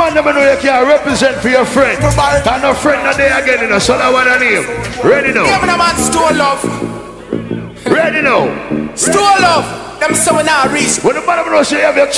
man never know you can represent for your friend. And no friend not there again, you know, so that one I name. Ready now. Give me the man store love. Ready now. Store love. Them so now reach. When the man knows you have your